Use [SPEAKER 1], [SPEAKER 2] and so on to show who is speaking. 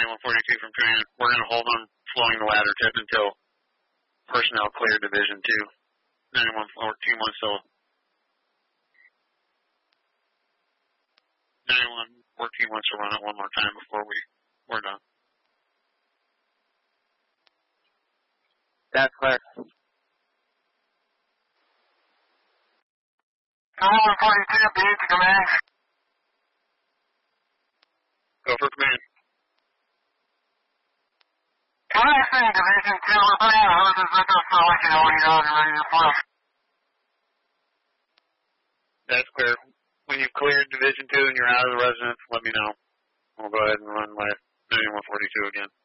[SPEAKER 1] 9142 from command. We're going to hold on flowing the ladder tip until personnel clear Division 2. 9114 1 still. 9114 wants to run it one more time before we're done.
[SPEAKER 2] That's clear.
[SPEAKER 3] 9142, be to command.
[SPEAKER 1] Go for command.
[SPEAKER 3] Can I send Division 2? We're putting in hoses with us, so I'll let you know when you guys are ready to fly.
[SPEAKER 1] That's clear. When you've cleared Division 2 and you're out of the residence, let me know. We'll go ahead and run my 9142 again.